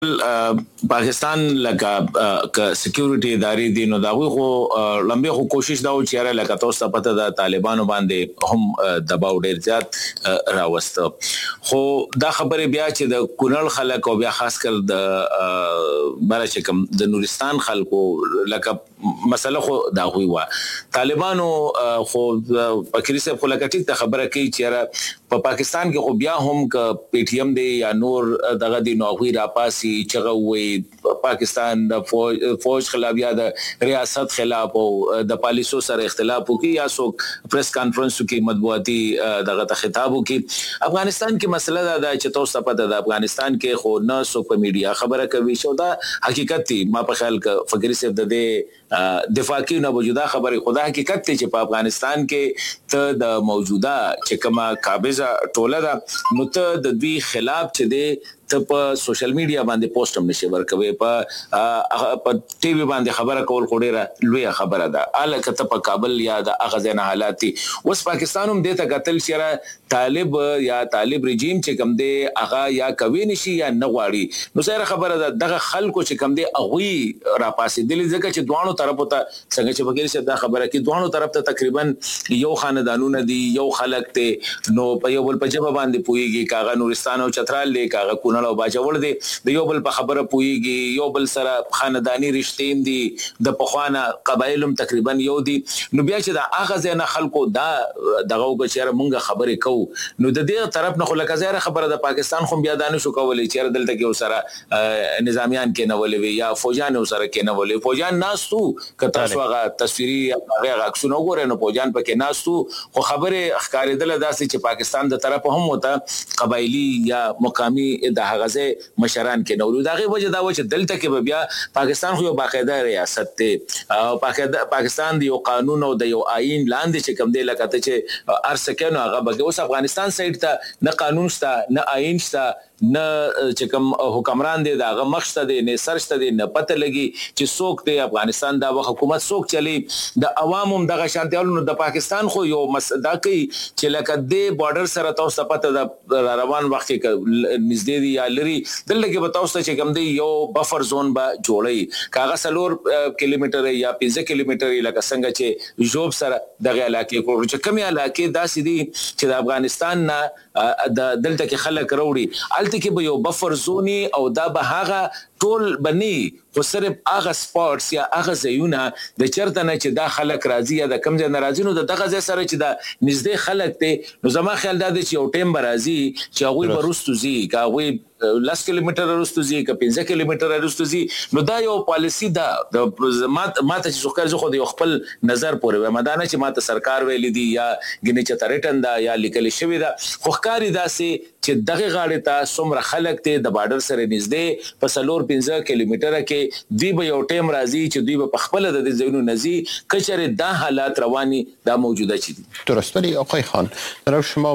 پاکستان لکه ک سکیورټي ادارې دي نو دا خو لمبه خو کوشش دا و چې لکه تاسو ته پته د طالبانو باندې هم دباو ډیر زیات راوسته خو دا خبره بیا چې د کونړ خلک او بیا خاص کر د بلشکم د نورستان خلکو لکه مسله خو دا وی وا طالبانو خو پاکستان صاحب خو لکه ټیک خبره کوي چې په پاکستان کې خو بیا هم ک پی ټی ایم دی یا نور دغه دی نو غوی را پاسي چغه وي پاکستان د فوج خلاف یا د ریاست خلاف او د پالیسو سره اختلاف وکي یا سو پریس کانفرنس کې مطبوعاتي دغه ته خطاب وکي افغانستان کې مسله دا چې تاسو په د افغانستان کې خو نه سو په میډیا خبره کوي شو دا حقیقت دی ما په خیال ک فقری صاحب د دفاع کې نه وجوده خبره خدا حقیقت دی چې په افغانستان کې ته د موجوده چې کما قابضه ټوله ده نو ته د دوی خلاف چې دی ته په سوشل میډیا باندې پوسټ هم نشي ورکوي په ټي وي باندې خبره کول خو ډیره لوی خبره ده الکه ته په کابل یا د اغازن حالات اوس پاکستان هم دې ته قتل شره طالب یا طالب رژیم چې کم دی اغا یا کوي نشي یا نه غواړي نو سره خبره ده دغه خلکو چې کم دی اغوي را پاسې دي ځکه چې دوانو طرفو ته څنګه چې بګیر شه دا خبره کې دوانو طرف ته تقریبا یو خاندانونه دي یو خلک ته نو په یو بل په جبه باندې پويږي کاغه نورستان او چترال لیک کاغه کونړ او باجوړ دي د یو بل په خبره پويږي یو بل سره خاندانی رشتې دي د پخوانه قبایلم تقریبا یو دي نو بیا چې دا اغه نه خلکو دا دغه وګچره مونږه خبرې کو نو د دې طرف نه خلک زیره خبره د پاکستان خو بیا دانه شو کولې چې دلته کې وسره نظامیان کې نه ولوي یا فوجان وسره کې نه ولوي فوجان ناسو کته شوغه تصویري هغه عکسونه وګورئ نو فوجان پکې ناسو خو خبره اخکارېدل داسې چې پاکستان د طرف هم وته قبایلی یا مقامی د غزه مشران کې نو دغه وجه دا و چې دلته کې بیا پاکستان خو یو باقاعده ریاست ته او پاکستان دی یو قانون او د یو آئین لاندې چې کوم دی لکه ته چې ارسکه نو هغه به اوس افغانستان سایډ ته نه قانون شته نه آئین شته نه چې کوم حکمران دي داغه مخشته دي نه سرشته دي نه پته لګي چې څوک دی افغانستان دا حکومت څوک چلی د عوامم دغه شانتیالو د پاکستان خو یو مسدا کوي چې لکه د بارډر سره تاسو پته د روان وخت کې نږدې دي یا لري دلته کې تاسو چې کوم دی یو بفر زون به جوړي کاغه سلور کیلومتر یا 15 کیلومتر لکه څنګه چې جوب سره دغه علاقې کو چې کومه علاقې داسې دي چې د افغانستان نه د دلته کې خلک وروړي الته کې به یو بفر زونی او دا به هغه ټول بني خو صرف هغه سپورتس یا هغه زيونه د چرته نه چې دا خلک راضي یا د کم ځای ناراضي نو دغه ځای سره چې دا نږدې خلک ته نو زما خیال دا دی چې یو ټیم برازي چې هغه ورستو زی کا هغه لاس کیلومتر ورستو زی کا 15 کیلومتر ورستو زی نو دا یو پالیسی دا د ماته چې څوکر زه خو د خپل نظر پورې و مدانه چې ماته سرکار ویل دي یا غنی چې ترټن دا یا لیکل شوی دا خو ښکاری دا سي چې دغه غاړه ته څومره خلک ته د بارډر سره نږدې په سلور 15 کیلومتر کې دی به یو ټیم راځي چې دوی په خپل د زینو نزي کچره دا حالات رواني دا موجوده چي درسته دی آقای خان در شما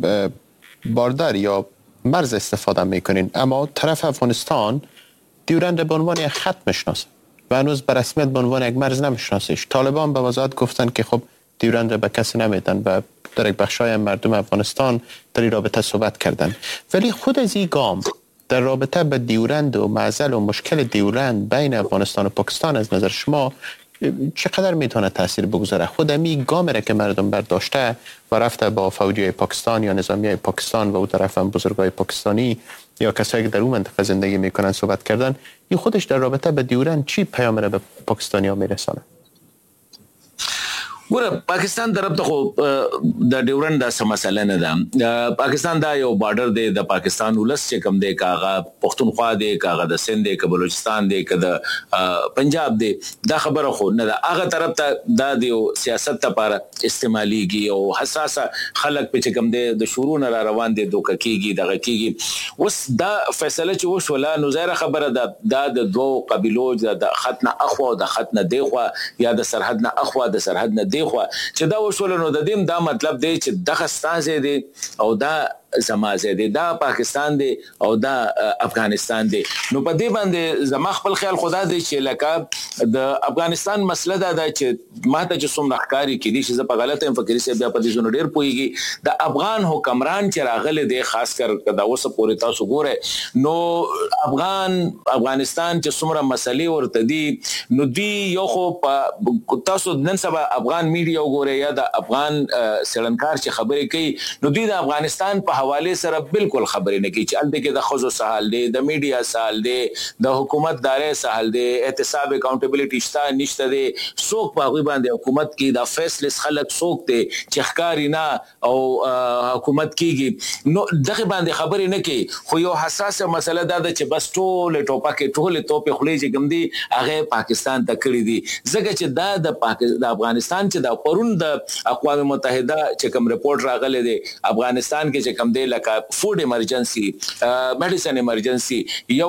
باردار یا مرز استفاده میکنین اما طرف افغانستان دیورند به عنوان یک خط میشناسه و هنوز به رسمیت به عنوان یک مرز نمیشناسیش طالبان به وضاحت گفتن که خب دیورند به کسی نمیدن و در یک بخشای مردم افغانستان در این رابطه صحبت کردن ولی خود از این گام در رابطه به دیورند و معضل و مشکل دیورند بین افغانستان و پاکستان از نظر شما چقدر میتونه تاثیر بگذاره خود امی گامی را که مردم برداشته و رفته با فوجی پاکستان یا نظامی پاکستان و او طرف هم بزرگای پاکستانی یا کسایی که در اون منطقه زندگی میکنن صحبت کردن این خودش در رابطه به دیورند چی پیام را به پاکستانی ها میرسانه ګوره پاکستان طرف ته خو د ډیورند د مسله نه ده پاکستان دا یو بارډر دی د پاکستان ولس چې کم دی کاغه پښتونخوا دی کاغه د سند دی ک بلوچستان دی ک د پنجاب دی دا خبره خو نه ده هغه طرف ته دا د سیاست لپاره استعماليږي او حساسه خلک په چې کم دی د شروع نه روان دي دوک کیږي دغه کیږي اوس دا فیصله چې وشوله نو زیره خبره ده د دوه قبیلو د خط نه اخوا او د خط نه دیخوا یا د سرحد نه اخوا د سرحد نه دیخوا چې دا وشول نو د دې دا مطلب دی چې دغه ستاسو دی او دا زمازه دی دا پاکستان دی او دا افغانستان دی نو په دې باندې زما خپل خیال خدا دی چې لکه د افغانستان مسله دا چې ماته چې څومره ښکاری کړي چې زه په غلطه فکرې سره بیا په دې زونه ډیر پويږي د افغان حکمران چې راغله دی خاص کر دا اوس پورې تاسو ګوره نو افغانستان چې څومره مسلې ورته دي نو دی یو خو تاسو نن سبا افغان میډیا وګوره یا د افغان سړنکار چې خبرې کوي نو دوی د افغانستان په حواله سره بالکل خبرې نه کوي چې الته کې د خزو سهال دی د میډیا سهال دی د حکومت دارې سهال دی احتساب اکاونټیبিলিټی شته نشته دی څوک په غوي باندې حکومت کې د فیصلس خلک څوک دی چې ښکاری نه او حکومت کیږي نو دغه باندې خبرې نه کوي خو یو حساسه مسله ده چې بس ټول ټوپکې ټول توپې خلې چې ګم دي هغه پاکستان ته کړی دي ځکه چې دا د افغانستان چې د پرون د اقوام متحده چې کوم رپورت راغلی دی افغانستان کې چې کوم دی لکه فود ایمرجنسي میډیسن ایمرجنسي یو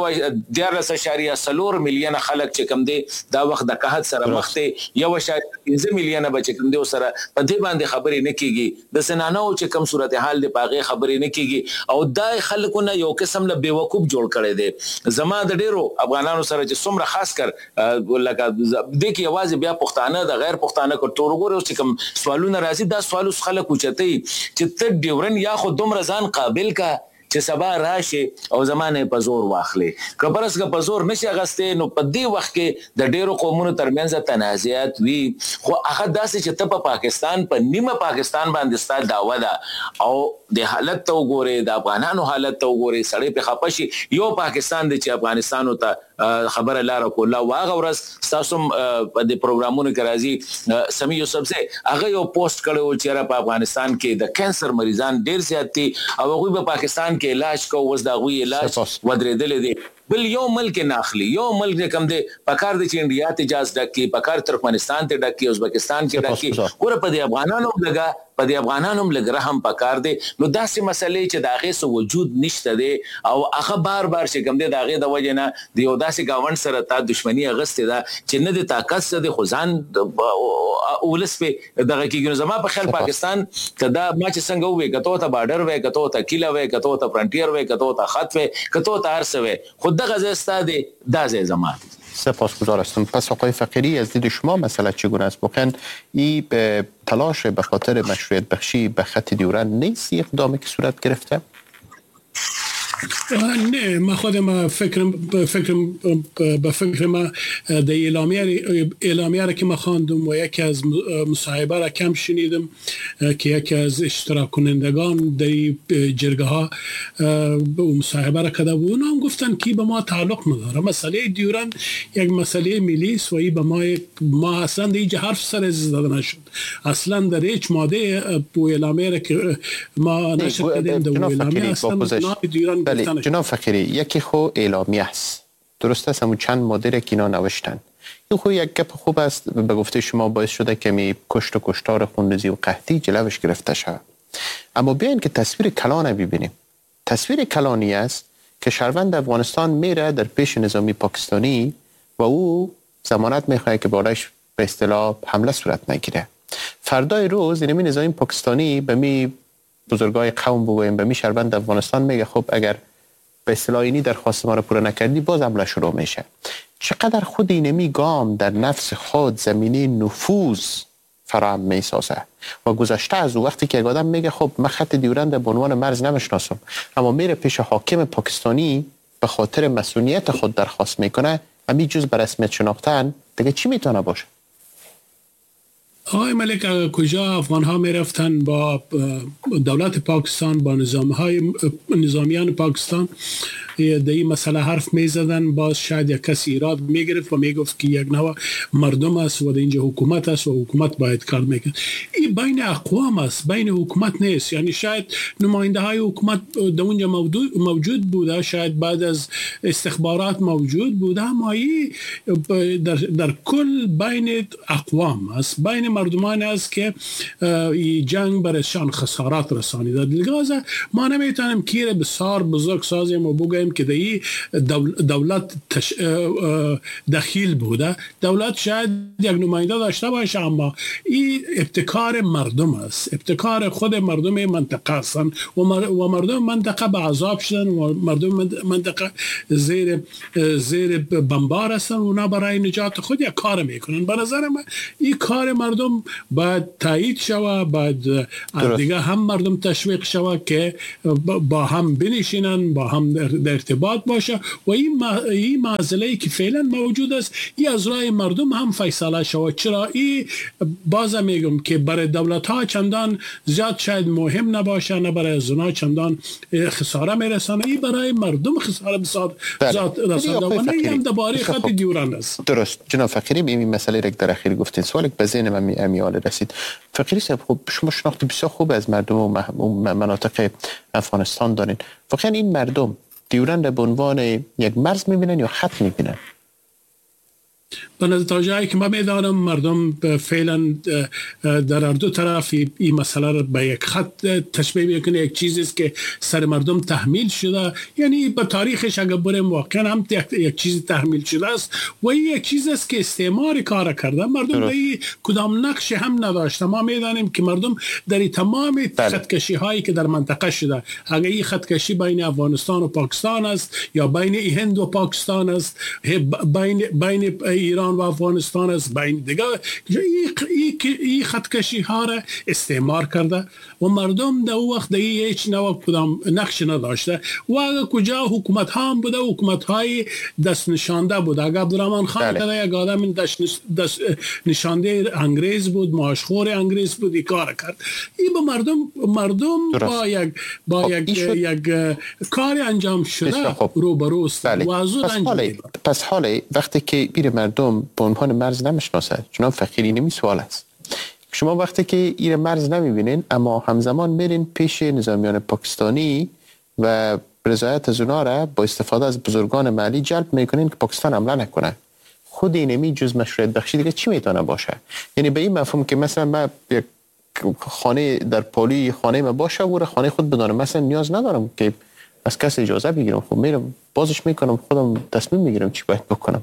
14.4 مليون خلک چې کوم دی دا وخت د قحط سره مخ ته 1.5 مليون بچ کوم دی سره په دې باندې خبرې نه کیږي د سنانو چې کوم صورتحال دی پاغه خبرې نه کیږي او دای خلکونه یو قسم له بیوقوف جوړ کړي دي زما د ډیرو افغانانو سره چې څومره خاص کر لکه د کې आवाज بیا پښتانه د غیر پښتانه کو ټورګورو چې کوم سوالونه راځي دا سوال اوس خلک اوچتي چې ته ډیورن یا خو دومره ځان قابل کا چې سبا راشي او زمانه په زور واخلي کبرس کا په زور نشي غسته نو په دې وخت کې د ډیرو قومونو ترمنځ تنازعات وي خو هغه داسې چې ته په پاکستان په نیمه پاکستان باندې ستاسو داوا ده او د حالت ته وګوره د افغانانو حالت ته وګوره سړی په خپشي یو پاکستان دی چې افغانستان ته خبره لار کوله واغه ورځ تاسو په دې پروګرامونو کې راځي سمي یوسف سه هغه یو پوسټ کړو چې په افغانستان کې د کانسر مریضان ډیر زیات دي او هغه په پاکستان کې علاج کو وس دا غوي علاج ودرېدل دي بل یو ملک ناخلی یو ملک کم دی پکار د چینډیا ته اجازه ډکی پکار ترکمنستان ته ډکی ازبکستان کې ډکی ګوره په دې افغانانو لګا په دې افغانانو لګ رحم پکار دی نو داسې مسلې چې داغه سو وجود نشته دی او هغه بار چې کم دی داغه د وجه نه دی او داسې گاوند سره تا دښمنی اغسته ده چې نه د طاقت سره د خزان اولس په دغه کې زما په خیال پاکستان کدا ما چې څنګه وې کته ته بارډر وې کته ته کیلا وې کته ته فرنټیر وې کته ته خط وې کته ته هر څه وې خود دغه زستاده دازه زمان سپاسگزار هستم. پس آقای فقیری از دید شما مسئله چگونه است؟ واقعا این به تلاش به خاطر مشروعیت بخشی به خط دیورند نیست اقدامی که صورت گرفته؟ نه ما خودم به فکر ما در اعلامیه را که ما خواندم و یکی از مصاحبه را کم شنیدم که یکی از اشتراک کنندگان در جرگه ها مصاحبه را کرده بود اونا هم گفتن که به ما تعلق نداره مسئله دیورند یک مسئله ملی است و این به ما اصلا در اینجا حرف سر زده نشد اصلا در هیچ ماده اعلامیه را که ما نشر کردیم در اعلامیه اصلا دیورند بله جناب فقیری یکی خو اعلامیه است درست است همون چند ماده که اینا نوشتن این خو یک گپ خوب است به گفته شما باعث شده که می کشت و کشتار خونریزی و قحطی جلوش گرفته شود اما بیاین که تصویر کلان ببینیم تصویر کلانی است که شهروند افغانستان میره در پیش نظامی پاکستانی و او ضمانت میخواد که بالایش به اصطلاح حمله صورت نگیره فردای روز اینمی نظامی پاکستانی به می بزرگای قوم بگویم به می شهروند افغانستان میگه خب اگر به اصطلاح اینی درخواست ما رو پوره نکردی باز حمله شروع میشه چقدر خود اینمی گام در نفس خود زمینه نفوذ فراهم میسازه و گذشته از وقتی که یک آدم میگه خب من خط دیورند به عنوان مرز نمیشناسم اما میره پیش حاکم پاکستانی به خاطر مسئولیت خود درخواست میکنه همین جز به رسمیت شناختن دیگه چی میتونه باشه آقای ملک کجا افغان ها می رفتن با دولت پاکستان با نظامیان پاکستان در این مسئله حرف می زدن باز شاید یک کسی ایراد می گرفت و می گفت که یک نوع مردم است و در اینجا حکومت است و حکومت باید کار میکن این بین اقوام است بین حکومت نیست یعنی شاید نماینده های حکومت در اونجا موجود بوده شاید بعد از استخبارات موجود بوده اما این در کل بین اقوام است بین مردمان است که این جنگ برشان خسارات رسانیده لذا ما نمیتونیم کیر بسیار بزرگ سازیم و بگویم میگویم که دی دولت دخیل بوده. دولت شاید یک نماینده داشته باشه، اما این ابتکار مردم است، ابتکار خود مردم منطقه هستند و مردم منطقه به عذاب شدن و مردم منطقه زیر بمبار هستن و اونا برای نجات خود یک کار میکنن. به نظر من این کار مردم باید تایید شوه، باید دیگه هم مردم تشویق شوه که با هم بنشینن، با هم در ارتباط باشه و این معضله‌ای که فعلا موجود است این از رای مردم هم فیصله شوه. چرا این باز میگم که برای دولت ها چندان زیاد شاید مهم نباشه، نه برای زنا چندان خساره میرسانه، این برای مردم خساره بسیار زیاد رسانده و نه هم درباره خط دیورند است. درست جناب فقیری، این مسئله را در اخیر گفتین، سوالی به ذهن من امیال رسید. فقیری صاحب، خب شما شناخت بسیار خوب از مردم و مناطق افغانستان دارین. واقعا این مردم دیورند به عنوان یک مرز میبینن یا خط میبینن؟ به نظر جایی که من میدانم مردم فعلا در هر دو طرف این مسئله را به یک خط تشبیه میکنه، یک چیزی است که سر مردم تحمیل شده. یعنی به تاریخش اگر بریم واقعا هم یک چیز تحمیل شده است و این یک چیز است که استعمار کار کرده. مردم به کدام نقش هم نداشته. ما میدانیم که مردم در تمام خطکشی هایی که در منطقه شده، اگر این خطکشی بین افغانستان و پاکستان است یا بین هند و پاکستان است، بین ایران و افغانستان است، بین دیگه این خطکشی ها را استعمار کرده و مردم در اون وقت هیچ نوع کدام نقش نداشته و اگر کجا حکومت ها هم بوده، حکومت های دست نشانده بود. اگر عبدالرحمن خان که یک آدم دست نشانده انگریز بود، معاشخور انگریز بود، این کار کرد. این به مردم با یک کار انجام شده روبروست و از اون پس حالی وقتی که این مردم به عنوان مرز نمیشناسه، جناب فقیری، نمی سوال است. شما وقتی که این مرز نمیبینین اما همزمان میرین پیش نظامیان پاکستانی و رضایت از اونا را با استفاده از بزرگان محلی جلب میکنین که پاکستان حمله نکنه، خود اینمی جز مشروعیت بخشی دیگه چی میتونه باشه؟ یعنی به این مفهوم که مثلا من یک خانه در پالی خانه ما باشه و خانه خود بدانم، مثلا نیاز ندارم که از کسی اجازه بگیرم، خب میرم بازش میکنم، خودم تصمیم میگیرم چی باید بکنم.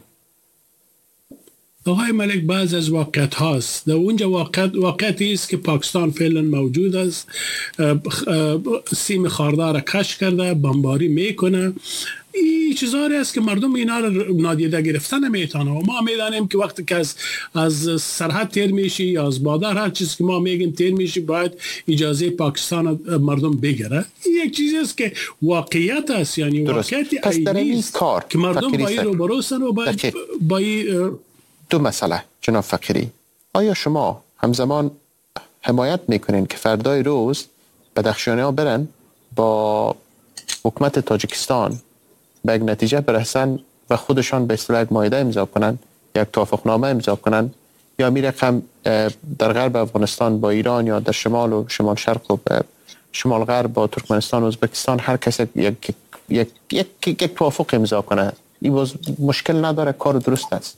آقای ملک، بعض از واقعیت هاست. در اونجا واقعیتی است که پاکستان فعلا موجود است، سیم خاردار کش کرده، بمباری میکنه. این چیزایی است که مردم اینا رو نادیده گرفتن نمیتونه و ما میدانیم که وقتی که از سرحد تیر میشی یا از بادر هر چیز که ما میگیم تیر میشی باید اجازه پاکستان مردم بگیره. این یک چیزی است که واقعیت است، یعنی واقعیتی عینی است که مردم با این روبرو هستند و با دو مسئله. جناب فقیری، آیا شما همزمان حمایت میکنین که فردای روز بدخشانی ها برن با حکومت تاجیکستان به یک نتیجه برسن و خودشان به اصطلاح یک معاهده امضا کنن، یک توافقنامه امضا کنن، یا می رقم در غرب افغانستان با ایران یا در شمال و شمال شرق و شمال غرب با ترکمنستان و ازبکستان هر کس یک توافق امضا کنه؟ این مشکل نداره، کار درست است.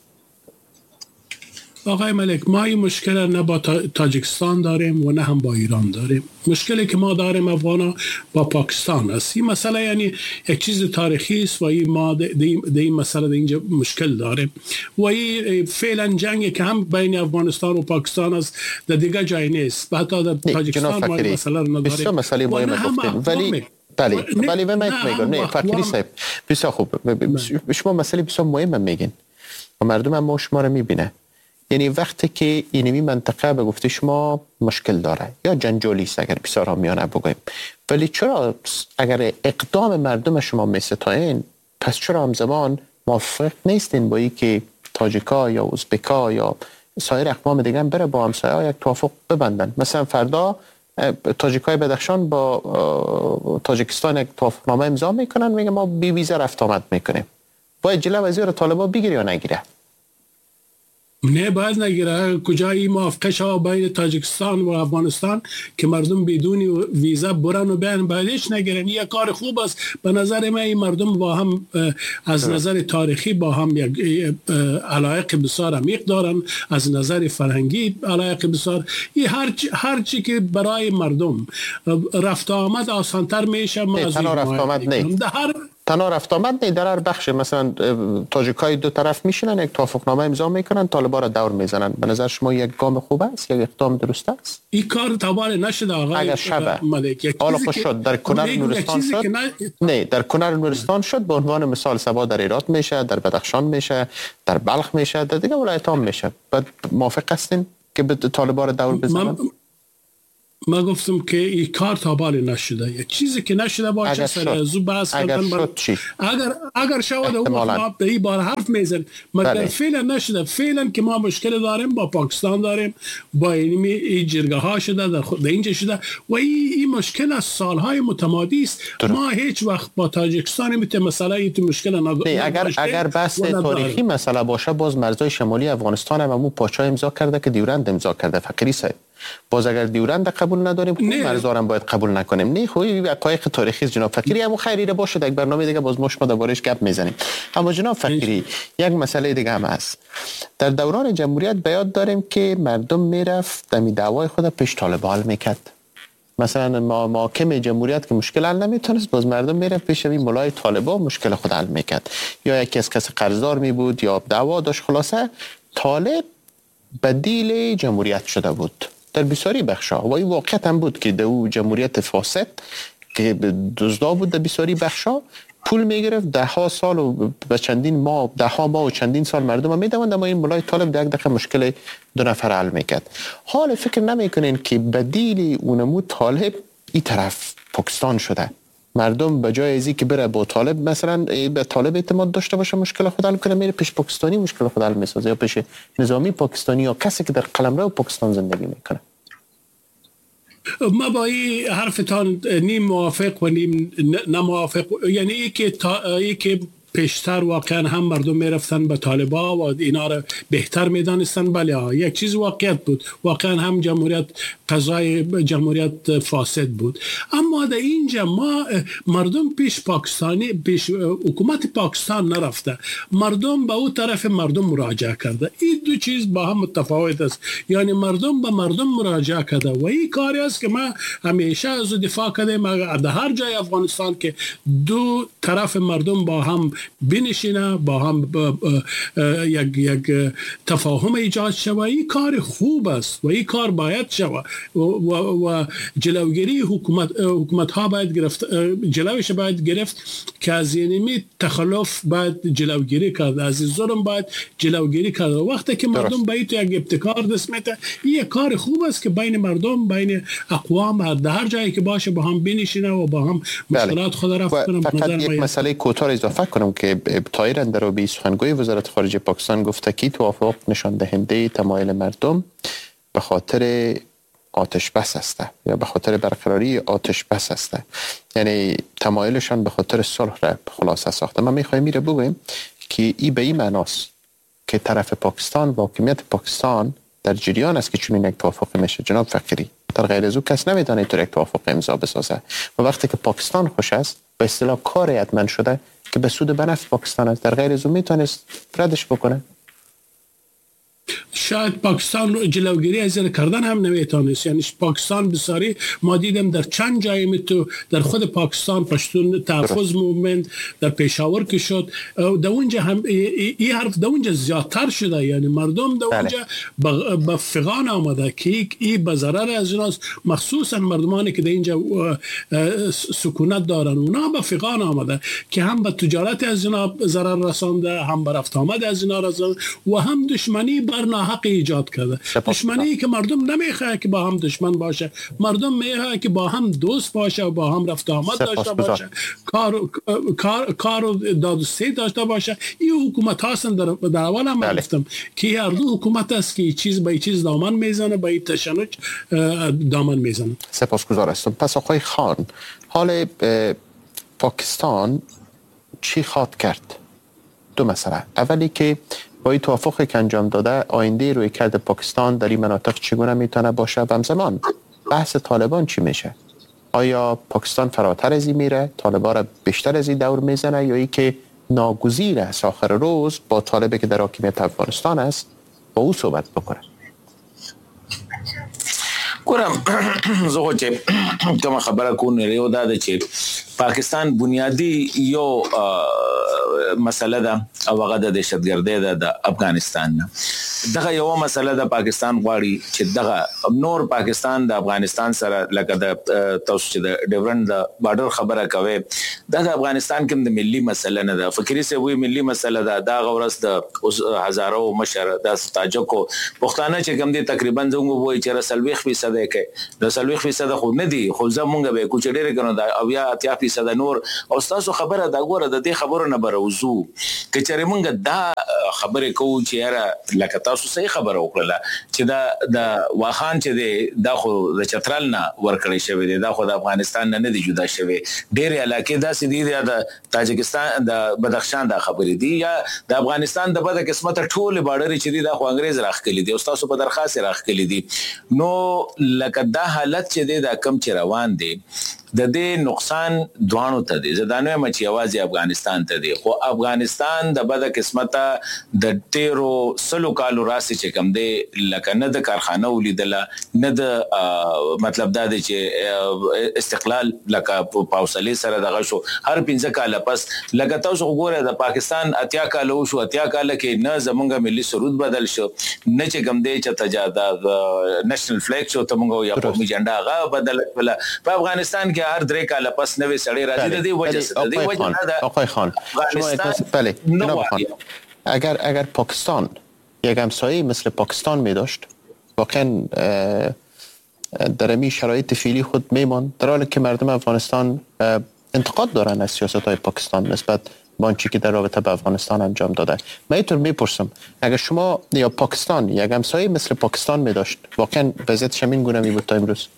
آقای ملک، ما این مشکل نه با تاجیکستان داریم و نه هم با ایران داریم. مشکلی که ما داریم افغانا با پاکستان است. این مسئله یعنی یک چیز تاریخی است و این ما این مسئله اینجا مشکل داریم و این فعلا جنگی که هم بین افغانستان و پاکستان است در دیگه جای نیست. حتی در تاجیکستان ما این مسئله رو نداریم. بسیار مسئله مهمه گفتین، ولی من میگم نه فقیری صاحب بسیار خوب، شما مسئله بسیار مهمه میگین و مردم هم ما شما رو میبینه. یعنی وقتی که اینمی منطقه به گفته شما مشکل داره یا جنجالی است اگر بسیار میانه بگویم، ولی چرا اگر اقدام مردم شما میستایین پس چرا همزمان موافق نیستین با این که تاجیکا یا ازبکا یا سایر اقوام دیگه هم بره با همسایه‌ها یک توافق ببندن؟ مثلا فردا تاجیکای بدخشان با تاجیکستان یک توافقنامه امضا میکنن، میگه ما بی ویزا رفت آمد میکنیم. باید جلوه وزیر طالبان بگیره یا نگیره؟ نه، باید نگیره. کجایی موافقه شد بین تاجیکستان و افغانستان که مردم بدون ویزا برن و بیان؟ بایدش نگیرن. یک کار خوب است. به نظر من این مردم با هم از نظر تاریخی با هم یک علایق بسیار عمیق دارن، از نظر فرهنگی علایق بسیار. این هر چی که برای مردم رفت آمد آسانتر میشه. ما از رفت آمد نه. تنها رفت آمد نه، در هر بخش مثلا تاجیکای دو طرف میشینن یک توافقنامه امضا میکنن، طالبان را دور میزنن. به نظر شما یک گام خوب است، یک اقدام درست است؟ این کار تابال نشده آقای ملک. حالا خوش شد در کنر نورستان شد، نه در کنر نورستان شد، به عنوان مثال سبا در هرات میشه، در بدخشان میشه، در بلخ میشه، در دیگه ولایت ها میشه. بعد موافق هستین که به طالبان را دور بزنن؟ ما گفتم که این کار تابال نشده، یک چیزی که نشده باشه سر ازو بحث کردن. اگر شود ما به این بار حرف میزن، مگر فعلا نشده. فعلا که ما مشکل داریم با پاکستان، داریم با این جرگه ها شده در اینجا شده و این مشکل از سالهای متمادی است. ما هیچ وقت با تاجیکستان میتونه مسئله این مشکل اگر بحث تاریخی مسئله باشه، باز مرزهای شمالی افغانستان هم امو پاچا امضا کرده که دیورند امضا کرده. فقیری صاحب باز اگر دیورند قبول نداریم که مرزارم باید قبول نکنیم. نه خوی حقایق تاریخی جناب فقیری همون خیریره باشه، یک برنامه دیگه باز مشما دربارش گپ میزنیم. اما جناب فقیری یک مسئله دیگه هم هست. در دوران جمهوریت به یاد داریم که مردم میرفت دمی دعوای خود پیش طالبان میکرد. مثلا محاکم جمهوریت که مشکل حل نمیتونست، باز مردم میرفت پیش این مولای طالبان مشکل خود حل میکرد، یا یکی از کس قرضدار می بود یا دعوا داشت. خلاصه طالب بدیل جمهوریت شده بود در بسیاری بخشا و این واقعیت هم بود که دو جمهوریت فاسد که دزدا بود در بسیاری بخشا پول میگرفت، ده ها سال و به چندین ماه، ده ها ماه و چندین سال مردم هم میدوند، اما این مولای طالب در یک دقیقه مشکل دو نفر حل میکرد. حال فکر نمیکنین که بدیل اونمو طالب این طرف پاکستان شده؟ مردم به جای ازی که بره با طالب مثلا به طالب اعتماد داشته باشه مشکل خود حل کنه، میره پیش پاکستانی مشکل خود حل میسازه، یا پیش نظامی پاکستانی یا کسی که در قلمرو پاکستان زندگی میکنه. ما با این حرفتان نیم موافق و نیم نموافق. یعنی ای که پیشتر واقعا هم مردم میرفتن به طالبا و اینا را بهتر میدانستن. بله یک چیز واقعیت بود، واقعا هم جمهوریت قضای جمهوریت فاسد بود. اما در اینجا ما مردم پیش حکومت پاکستان نرفته، مردم به او طرف مردم مراجعه کرده. این دو چیز با هم متفاوت است. یعنی مردم به مردم مراجعه کرده و این کاری است که ما همیشه از دفاع کردیم. در هر جای افغانستان که دو طرف مردم با هم بنشینه، با هم یک تفاهم ایجاد شود، این کار خوب است و این کار باید شود و جلوگیری حکومت ها باید گرفت، جلوش باید گرفت که از اینمی تخلف باید جلوگیری کرد، از ظلم باید جلوگیری کرد. وقتی که مردم باید یک ابتکار دست میده، این کار خوب است که بین مردم، بین اقوام در هر جایی که باشه با هم بنشینه و با هم مشکلات خود را رفع کنه. فقط یک مسئله کوتاه اضافه کنم که طاهر اندرابی سخنگوی وزارت خارجه پاکستان گفته که توافق نشان دهنده تمایل مردم به خاطر آتش بس است یا به خاطر برقراری آتش بس است، یعنی تمایلشان به خاطر صلح را خلاصه ساخته. ما میخوایم میره بگویم که این به این معناست که طرف پاکستان و حکومت پاکستان در جریان است که چون یک توافق میشه. جناب فقیری در غیر از او کس نمیدونه تو یک توافق امضا بسازه و وقتی که پاکستان خوش است به اصطلاح کار حتما شده که به سود به نفع پاکستان است، در غیر از او میتونست ردش بکنه. شاید پاکستان جلوگیری از این کردن هم نمیتونست. یعنی پاکستان بسیاری ما دیدم در چند جایی میتو در خود پاکستان پشتون تحفظ موومنت در پیشاور که شد، در اونجا هم این حرف در اونجا زیادتر شده. یعنی مردم در اونجا به فغان آمده که این به ضرر از اوناست، مخصوصا مردمانی که در اینجا سکونت دارن، اونا به فغان آمده که هم به تجارت از اونا ضرر رسانده، هم به رفت آمد از اونا رسانده و هم دشمنی بر ناحق ایجاد کرده. دشمنی که مردم نمیخواه که با هم دشمن باشه، مردم میخواه که با هم دوست باشه و با هم رفت آمد داشته باشه، کار و دادوستی داشته باشه. این حکومت هستن در اول هم گفتم که هر دو حکومت است که چیز به چیز دامن میزنه، به تشنج دامن میزنه. سپاسگزار هستم. پس آقای خان، حال پاکستان چی خواد کرد؟ دو مسئله. اولی که با این توافقی که انجام داده آینده روی کرد پاکستان در این مناطق چگونه میتونه باشه؟ و همزمان بحث طالبان چی میشه؟ آیا پاکستان فراتر از این میره، طالبان را بیشتر از این دور میزنه، یا ای که ناگزیر است آخر روز با طالبی که در حاکمیت افغانستان است با او صحبت بکنه؟ ګورم زه چې کومه خبره کوم یو دا ده چې پاکستان بنیادی یو مسله ده او هغه د دهشتګردۍ د افغانستان نه. دغه یو مسله د پاکستان غواړي چې دغه نور پاکستان د افغانستان سره لکه د تاسو چې د ډیورنډ د بارډر خبره کوي د افغانستان کې د ملي مسله نه ده. فکرې سه وی ملي مسله ده. دا غورس د هزارو مشر د تاجکو پښتانه چې کوم دي تقریبا زموږ وایي چې 30% کې د 30% خو نه دي خو زمونږ به کوچ ډېر کنه دا او یا 80% نور. او تاسو خبره دا غوړه د دې خبرو نه بروزو چې چېرې مونږ دا خبره کوو چې یاره لکه تاسو صحیح خبره وکړه چې دا د واخان چې دی دا خو د چترال نه ورکړی شوی دی دا خو د افغانستان نه دی جدا شوی. ډېر علاقې داسې دي د تاجکستان د بدخشان دا خبرې دي یا د افغانستان د بده قسمت ټول بارډر چې دی دا خو انګريز راخکلي دي او تاسو په درخواست راخکلي دي. نو لکه دا حالت چې دی دا کم چې روان دی د دې نقصان دوانو ته دي. زدانه مچ یوازې افغانستان ته دي خو افغانستان د بده قسمته د 13 کالو راسي چې کم دی لکه نه د کارخانه ولیدله نه د مطلب دا دی چې استقلال لکه پاوسلې سره دغه شو هر 15 کال پس لکه تاسو وګوره د پاکستان اتیا کالو شو اتیا کال کې نه زمونږ ملي سرود بدل شو نه چې کم دی چې تجادا نېشنل فلیګ شو تمغه یا قومي جنډا غا بدل ولا په افغانستان کې هر 3 کال پس نوې سړی راځي د دې وجه ده. آقای خان شما بله جناب خان اگر پاکستان یک همسایه مثل پاکستان می داشت واقعا در این شرایط فعلی خود میمان در حالی که مردم افغانستان انتقاد دارن از سیاست های پاکستان نسبت با آنچه که در رابطه با افغانستان انجام داده. من اینطور میپرسم اگر شما یا پاکستان یک همسایه مثل پاکستان می داشت واقعا وضعیتش همین گونه می بود تا امروز؟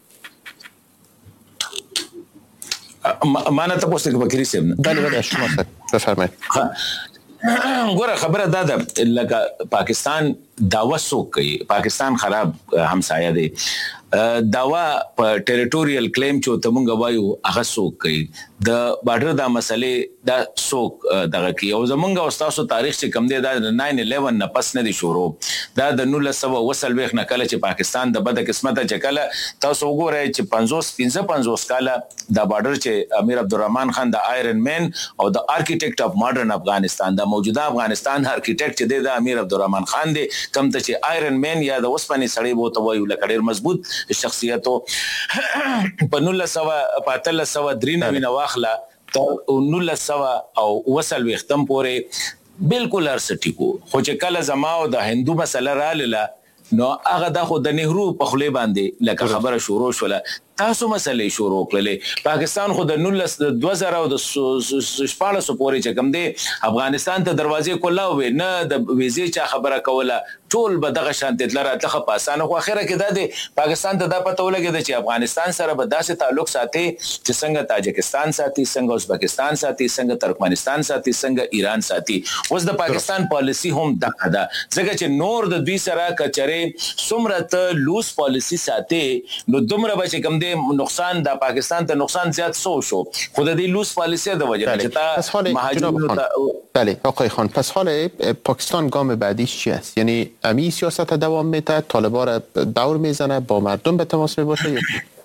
مانه تاسو کې بکری سیم بله شما بفرمایئ. ګوره خبره دا ده لکه پاکستان داوا سو کوي پاکستان خراب همسایه دی داوا په ټریټوریال کلیم چې تمونګ وایو هغه سو کوي د بارډر د مسلې دا سو دغه کی او زمونږ استادو تاریخ چې کم دی دا 9/11 نه پس نه دی شروع دا د 1920 نه کله چې پاکستان د بد قسمت چې کله تاسو وګورئ چې 55 کاله د بارډر چې امیر عبدالرحمن خان د آیرن مین او د آرکیټیکټ اف ماډرن افغانستان د موجوده افغانستان آرکیټیکټ چې د امیر عبدالرحمن خان دی کم ته چې آیرن مین یا د اوسپنې سړی بو ته وایو لکه ډېر مضبوط شخصیتو په 1993 واخله تر 1900 او وصل وختم پورې بالکل ارسټی کو خو چې کله زما او د هندو مسله رااله نو هغه د خو د نهرو په خله باندې لکه خبره شروع شوله تاسو مسلې شروع کړلې پاکستان خو د 2000 او د 14 پورې چې کوم دی افغانستان ته دروازې کولاوي نه د ویزې چا خبره کوله ټول به دغه شانت لره تخه پاسانه خو اخره کې د پاکستان ته دا پته ولګید چې افغانستان سره به داسې تعلق ساتي چې څنګه تاجکستان ساتي څنګه ازبکستان ساتي څنګه ترکمنستان ساتي څنګه ایران ساتي. اوس د پاکستان پالیسی هم دغه ده ځکه چې نور د دوی سره کچره څومره ته لوس پالیسی ساتي نو دومره به چې کوم دی نقصان د پاکستان ته نقصان زیات شو خود د لوس پالیسی د وجه چې تا مهاجرینو بله آقای خان پس حال پاکستان گام بعدیش چی است؟ یعنی امی سیاست دوام میده طالبان را دور میزنه با مردم به تماس میباشه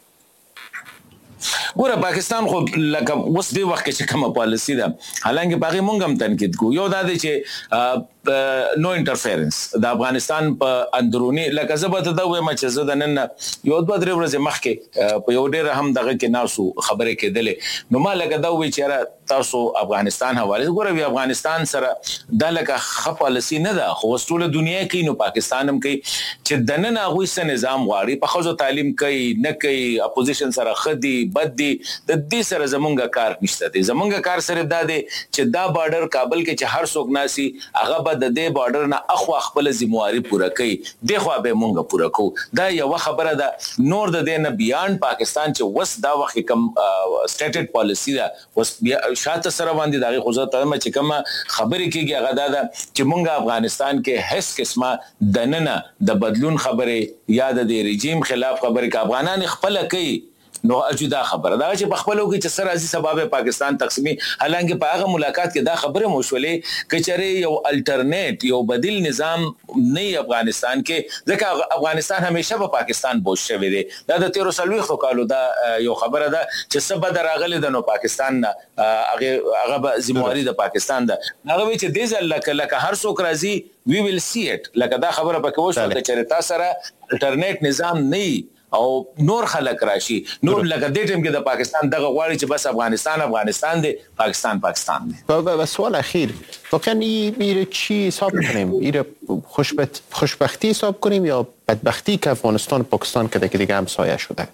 ګوره پاکستان خو لکه اوس دی وخت چې کومه پالیسی ده حالانکه باغی مونږ هم تنقید کو یو دا دی چې نو انټرفیرنس د افغانستان په اندرونی لکه زبته دا وایم چې زه د نن یو دوه درې ورځې مخکې په یو ډېر هم دغه کې ناسو خبره کېدلې نو ما لکه دا وی چې تاسو افغانستان حواله ګوره وی افغانستان سره د لکه خ پالیسی نه ده خو ټول دنیا کې نو پاکستان هم کوي چې د نن هغه سه نظام غواړي په خوځو تعلیم کوي نه کوي اپوزیشن سره خدي بدي د دې سره زمونږه کار نشته دي زمونږه کار سره دا دي چې دا بارډر کابل کې چې هر څوک ناسي هغه د دې بارډر نه اخو خپل ذمہواری پوره کوي دغه به مونږه پوره کو دا یو خبره ده نور د دې نه بیان پاکستان چې وس دا وخت کم سټیټډ پالیسی دا وس شاته سره باندې دغه خوځه ته چې کوم خبرې کیږي هغه دا چې مونږه افغانستان کې هیڅ قسمه دننه د بدلون خبره یا د رژیم خلاف خبره ک افغانان خپل کوي نو اجدا خبره دا چې په خپل وګ چې سر ازي سبب پاکستان تقسیمي حالانکه په هغه ملاقات کې دا خبره مشولې کچره یو الټرنیټ یو بدیل نظام نه افغانستان کې ځکه افغانستان همیشه په پاکستان بوج شوی دی دا د 13 کالو دا یو خبره ده چې سبا دراغله د نو پاکستان هغه ذمہواری د پاکستان ده هغه چې دې ځل لکه هر څوک راځي we will see it لکه دا خبره پکې وشو چې تاسو سره الټرنیټ نظام نه او نور خلک راشي نور لکه د ټیم کې د پاکستان دغه غواړي چې بس افغانستان دی پاکستان دی. و سوال اخیر واقعا میره چی حساب کنیم؟ میره خوشبختی حساب کنیم یا بدبختی که افغانستان پاکستان که دیگه همسایه شده؟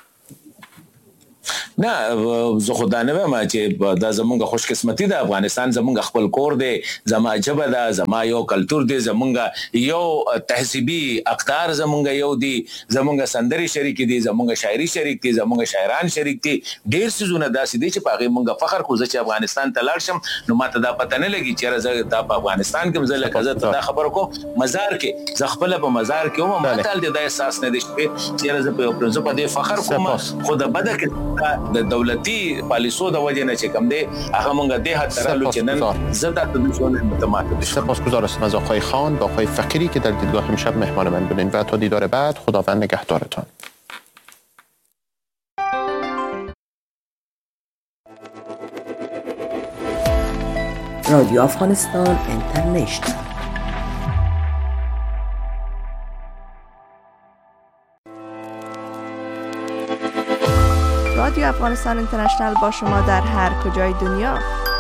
نه زه خدانه ما چې دا زمونږ خوش قسمتي ده افغانستان زمونږ خپل کور دی زما جبه ده زما یو کلچر دی زمونږ یو تهذیبي اقدار زمونږ یو دی زمونږ سندري شریک دي زمونږ شاعري شریک دي زمونږ شاعران شریک دي ډیر څه داسې دي چې پاغه مونږ فخر کوو چې افغانستان ته لاړ شم نو ماته دا پته نه لګي چې زه د افغانستان کې مزله کزه ته خبر کو مزار کې ز خپل په مزار کې او ماته د احساس نه دي چې زه په دې فخر کوم خو د بده کې د دولتي پالیسو د وجه نه چې کم دی هغه مونږ د هڅه ترلو چې نن زده تدریسونه متماثل بشه. سپاسگزار هستم از آقای خان و آقای فقیری که در دیدگاه امشب مهمان من بودین و تا دیدار بعد خداوند نگهدارتان. رادیو افغانستان اینترنشنال. رادیو افغانستان اینترنشنال با شما در هر کجای دنیا.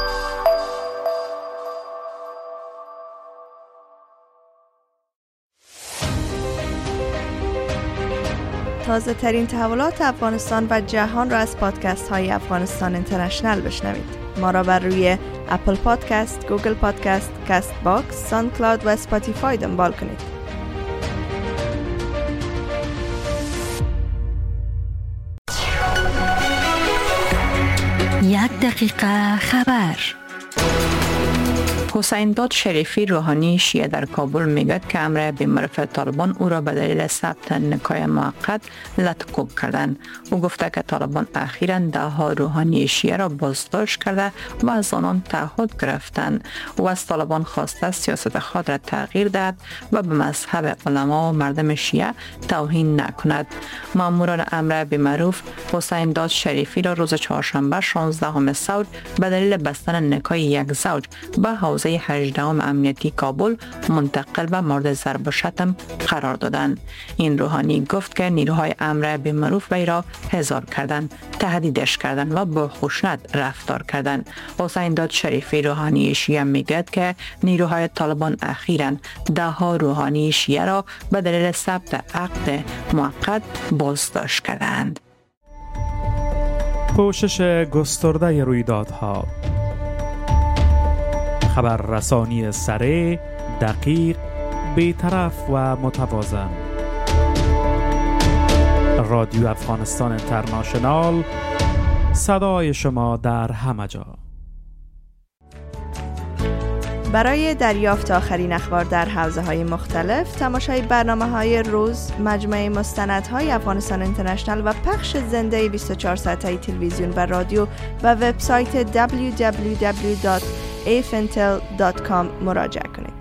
تازه ترین تحولات افغانستان و جهان را از پادکست های افغانستان اینترنشنال بشنوید. ما را بر روی اپل پادکست، گوگل پادکست، کست باکس، ساوند کلاود و اسپاتیفای دنبال کنید. یک دقیقه خبر. حسین داد شریفی روحانی شیعه در کابل میگوید که امر بی‌معرف طالبان او را به دلیل ثبت نکای موقت لطکوب کردند. او گفته که طالبان اخیراً ده‌ها روحانی شیعه را بازداشت کرده و از آنان تعهد گرفتند. او از طالبان خواسته سیاست خود را تغییر دهد و به مذهب علما و مردم شیعه توهین نکند. ماموران امر بی‌معرف حسین داد شریفی را روز چهارشنبه 16 ثور به دلیل بستن نکای یک زوج به حوزه 18 امنیتی کابل منتقل و مورد ضرب و شتم قرار دادند. این روحانی گفت که نیروهای امر بی‌معرف وی را حضار کردند، تهدیدش کردند و با خشونت رفتار کردند. حسین داد شریفی روحانی شیعه میگوید که نیروهای طالبان اخیراً ده‌ها روحانی شیعه را به دلیل ثبت عقد موقت بازداشت کردند. پوشش گسترده رویدادها، خبررسانی سریع، دقیق، بی‌طرف و متوازن. رادیو افغانستان اینترنشنال، صدای شما در همه جا. برای دریافت آخرین اخبار در حوزه‌های مختلف، تماشای برنامه‌های روز، مجموعه مستندهای افغانستان اینترنشنال و پخش زنده 24 ساعته تلویزیون و رادیو و وبسایت www.afintel.com مراجعه کنید.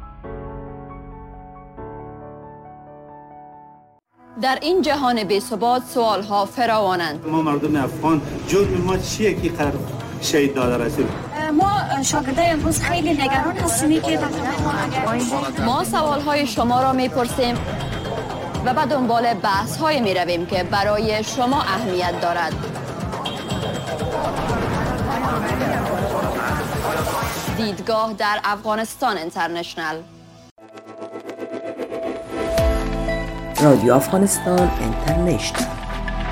در این جهان بی‌ثبات سوال‌ها فراوانند. ما مردم افغان جرم ما چیه که قرار شهید داده رسید؟ ما شاگردای امروز خیلی نگران هستیم که ما سوال‌های شما را می‌پرسیم و به دنبال بحث‌های می‌رویم که برای شما اهمیت دارد. دیدگاه در افغانستان اینترنشنال. رادیو افغانستان اینترنشنال.